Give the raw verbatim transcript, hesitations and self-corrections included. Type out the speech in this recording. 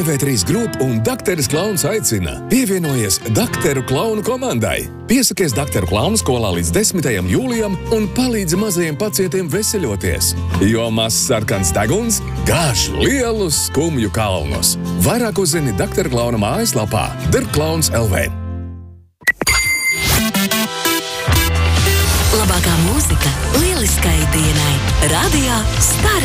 T V trīs Group un Dakteris Klauns aicina. Pievienojies Dakteru Klaunu komandai. Piesakies Dakteru Klaunu skolā līdz desmitajam jūlijam un palīdzi mazajiem pacientiem veseļoties. Jo mazs sarkans deguns gāž lielus skumju kalnus. Vairāk uzzini Dakteru Klauna mājaslapā derklauns L V. Labākā mūzika lieliskai dienai. Radio Star.